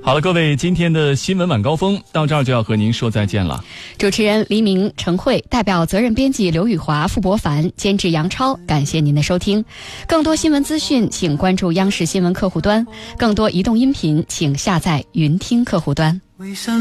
好了，各位，今天的新闻晚高峰到这儿就要和您说再见了。 主持人黎明、陈慧，代表责任编辑刘宇华、付博凡，监制杨超，感谢您的收听。更多新闻资讯，请关注央视新闻客户端；更多移动音频，请下载云听客户端。